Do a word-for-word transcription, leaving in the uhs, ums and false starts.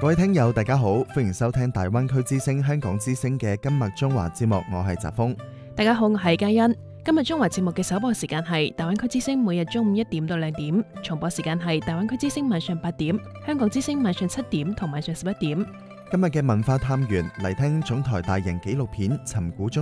各位聽友大家好，歡迎收聽大灣區之聲香港之聲嘅今日中華節目，我係澤峰。 大家好，我係嘉欣。今日中華節目嘅首播時間係大灣區之聲每日中午一點到兩點，重播時間係大灣區之聲晚上八點，香港之聲晚上七點同晚上十一點。 今日嘅文化探源嚟聽總台大型紀錄片《尋古中》